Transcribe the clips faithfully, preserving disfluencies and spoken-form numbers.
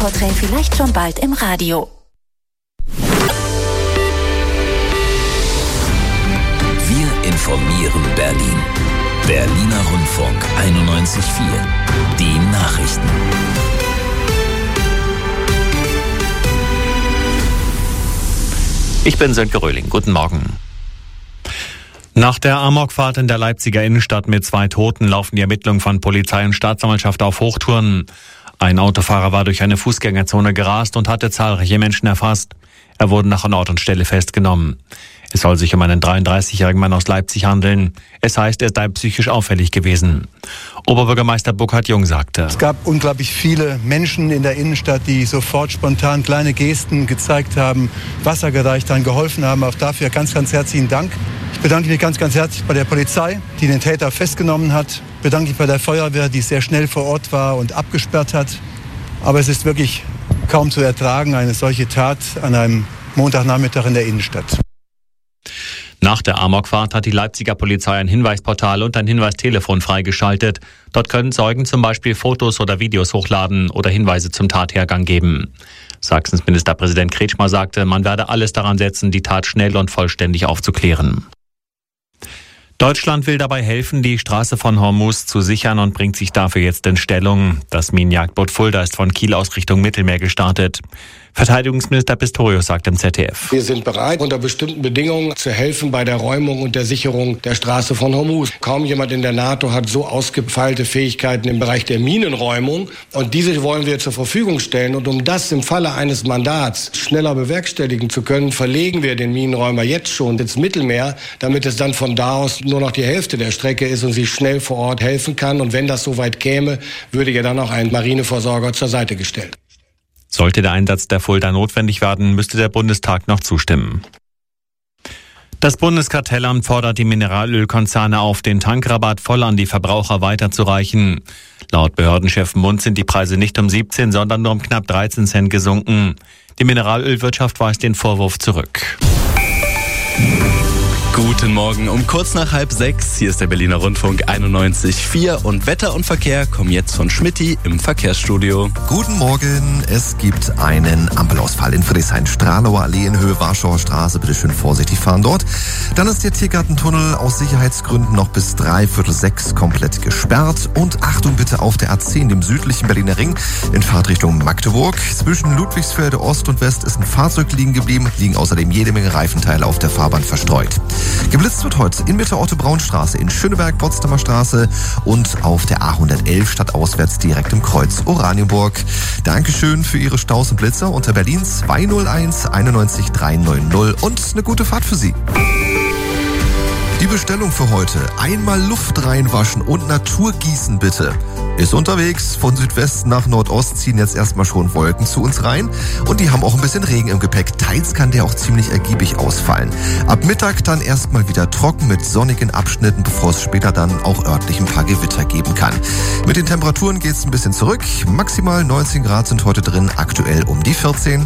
Porträt vielleicht schon bald im Radio. Wir informieren Berlin. Berliner Rundfunk einundneunzig Komma vier. Die Nachrichten. Ich bin Sönke Röhling. Guten Morgen. Nach der Amokfahrt in der Leipziger Innenstadt mit zwei Toten laufen die Ermittlungen von Polizei und Staatsanwaltschaft auf Hochtouren. Ein Autofahrer war durch eine Fußgängerzone gerast und hatte zahlreiche Menschen erfasst. Er wurde nach Ort und Stelle festgenommen. Es soll sich um einen dreiunddreißigjährigen Mann aus Leipzig handeln. Es heißt, er sei psychisch auffällig gewesen. Oberbürgermeister Burkhard Jung sagte: Es gab unglaublich viele Menschen in der Innenstadt, die sofort spontan kleine Gesten gezeigt haben, Wasser gereicht haben, geholfen haben. Auch dafür ganz, ganz herzlichen Dank. Ich bedanke mich ganz, ganz herzlich bei der Polizei, die den Täter festgenommen hat. Ich bedanke mich bei der Feuerwehr, die sehr schnell vor Ort war und abgesperrt hat. Aber es ist wirklich kaum zu ertragen, eine solche Tat an einem Montagnachmittag in der Innenstadt. Nach der Amokfahrt hat die Leipziger Polizei ein Hinweisportal und ein Hinweistelefon freigeschaltet. Dort können Zeugen zum Beispiel Fotos oder Videos hochladen oder Hinweise zum Tathergang geben. Sachsens Ministerpräsident Kretschmer sagte, man werde alles daran setzen, die Tat schnell und vollständig aufzuklären. Deutschland will dabei helfen, die Straße von Hormuz zu sichern und bringt sich dafür jetzt in Stellung. Das Minenjagdboot Fulda ist von Kiel aus Richtung Mittelmeer gestartet. Verteidigungsminister Pistorius sagt im Z D F: Wir sind bereit, unter bestimmten Bedingungen zu helfen bei der Räumung und der Sicherung der Straße von Hormuz. Kaum jemand in der NATO hat so ausgefeilte Fähigkeiten im Bereich der Minenräumung. Und diese wollen wir zur Verfügung stellen. Und um das im Falle eines Mandats schneller bewerkstelligen zu können, verlegen wir den Minenräumer jetzt schon ins Mittelmeer, damit es dann von da aus nur noch die Hälfte der Strecke ist und sie schnell vor Ort helfen kann. Und wenn das soweit käme, würde ja dann auch ein Marineversorger zur Seite gestellt. Sollte der Einsatz der Fulda notwendig werden, müsste der Bundestag noch zustimmen. Das Bundeskartellamt fordert die Mineralölkonzerne auf, den Tankrabatt voll an die Verbraucher weiterzureichen. Laut Behördenchef Mund sind die Preise nicht um siebzehn, sondern nur um knapp dreizehn Cent gesunken. Die Mineralölwirtschaft weist den Vorwurf zurück. Guten Morgen, um kurz nach halb sechs. Hier ist der Berliner Rundfunk einundneunzig Komma vier und Wetter und Verkehr kommen jetzt von Schmitty im Verkehrsstudio. Guten Morgen. Es gibt einen Ampelausfall in Friedrichshain-Stralauer Allee in Höhe Warschauer Straße. Bitte schön vorsichtig fahren dort. Dann ist der Tiergartentunnel aus Sicherheitsgründen noch bis dreiviertel sechs komplett gesperrt. Und Achtung bitte auf der A zehn, dem südlichen Berliner Ring, in Fahrtrichtung Magdeburg. Zwischen Ludwigsfelde Ost und West ist ein Fahrzeug liegen geblieben, liegen außerdem jede Menge Reifenteile auf der Fahrbahn verstreut. Geblitzt wird heute in Mitte Otto-Braun-Straße, in Schöneberg, Potsdamer Straße und auf der A hundertelf stadtauswärts direkt im Kreuz Oranienburg. Dankeschön für Ihre Staus und Blitzer unter Berlin zwei null eins einundneunzig dreihundertneunzig und eine gute Fahrt für Sie. Die Bestellung für heute: einmal Luft reinwaschen und Naturgießen bitte. Ist unterwegs. Von Südwest nach Nordost ziehen jetzt erstmal schon Wolken zu uns rein. Und die haben auch ein bisschen Regen im Gepäck. Teils kann der auch ziemlich ergiebig ausfallen. Ab Mittag dann erstmal wieder trocken mit sonnigen Abschnitten, bevor es später dann auch örtlich ein paar Gewitter geben kann. Mit den Temperaturen geht es ein bisschen zurück. Maximal neunzehn Grad sind heute drin, aktuell um die vierzehn.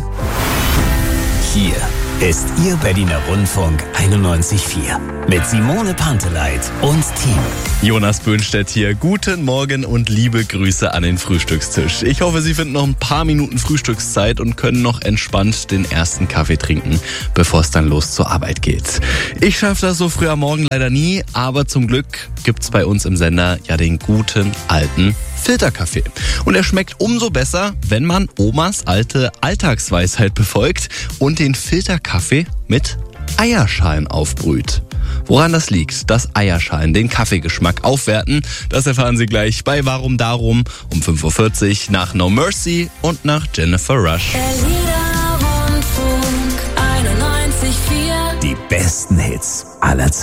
Hier ist Ihr Berliner Rundfunk einundneunzig Komma vier mit Simone Panteleit und Team. Jonas Böhnstedt hier. Guten Morgen und liebe Grüße an den Frühstückstisch. Ich hoffe, Sie finden noch ein paar Minuten Frühstückszeit und können noch entspannt den ersten Kaffee trinken, bevor es dann los zur Arbeit geht. Ich schaffe das so früh am Morgen leider nie, aber zum Glück gibt's bei uns im Sender ja den guten alten Filterkaffee. Und er schmeckt umso besser, wenn man Omas alte Alltagsweisheit befolgt und den Filterkaffee mit Eierschalen aufbrüht. Woran das liegt, dass Eierschalen den Kaffeegeschmack aufwerten, das erfahren Sie gleich bei Warum Darum um fünf Uhr vierzig nach No Mercy und nach Jennifer Rush. Berliner Rundfunk einundneunzig Komma vier. Die besten Hits aller Zeiten.